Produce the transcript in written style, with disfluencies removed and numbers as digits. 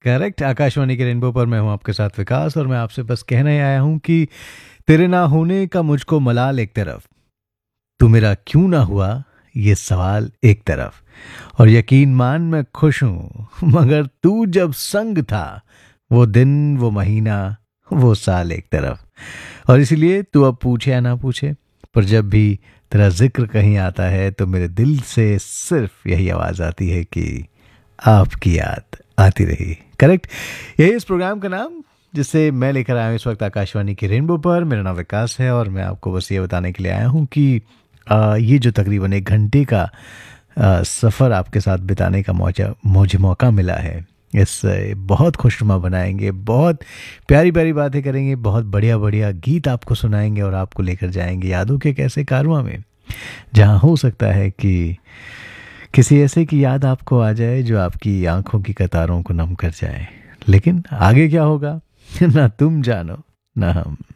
Correct. Akashvani के rainbow पर मैं हूं आपके साथ विकास, और मैं आपसे बस कहने आया हूं कि तेरे ना होने का मुझको मलाल एक तरफ, तू मेरा क्यों ना हुआ ये सवाल एक तरफ, और यकीन मान मैं खुश हूं मगर तू जब संग था, वो दिन वो महीना वो साल एक तरफ। और इसलिए तू अब पूछे या ना पूछे, पर जब भी तेरा जिक्र कहीं आता है तो मेरे दिल से सिर्फ यही आवाज आती है कि आपकी याद आती रही। करेक्ट। यही इस प्रोग्राम का नाम जिसे मैं लेकर आया हूँ इस वक्त आकाशवाणी की रेनबो पर। मेरा नाम विकास है और मैं आपको बस ये बताने के लिए आया हूँ कि ये जो तकरीबन 1 घंटे का सफ़र आपके साथ बिताने का मुझे मौका मिला है, इस बहुत खुशनुमा बनाएंगे, बहुत प्यारी प्यारी बातें करेंगे, बहुत बढ़िया बढ़िया गीत आपको सुनाएंगे और आपको लेकर जाएंगे यादों के एक ऐसे कारवां में जहाँ हो सकता है कि किसी ऐसे की याद आपको आ जाए जो आपकी आंखों की कतारों को नम कर जाए। लेकिन आगे क्या होगा ना तुम जानो ना हम।